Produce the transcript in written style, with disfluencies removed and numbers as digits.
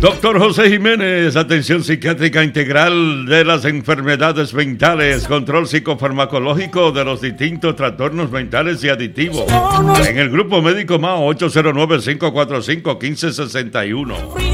Doctor José Jiménez, atención psiquiátrica integral de las enfermedades mentales, control psicofarmacológico de los distintos trastornos mentales y adictivos. En el grupo médico MAO 809-545-1561.